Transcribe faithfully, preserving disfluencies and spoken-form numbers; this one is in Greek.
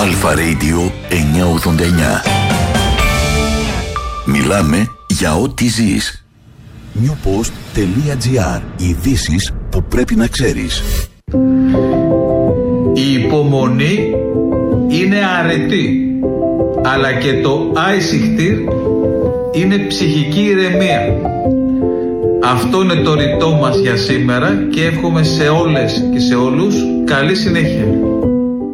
Αλφα Radio εννιακόσια ογδόντα εννιά. Μιλάμε για ό,τι ζεις. newpost.gr. Ειδήσεις που πρέπει να ξέρεις. Η υπομονή είναι αρετή, αλλά και το άισιχτήρ είναι ψυχική ηρεμία. Αυτό είναι το ρητό μας για σήμερα και εύχομαι σε όλες και σε όλους καλή συνέχεια.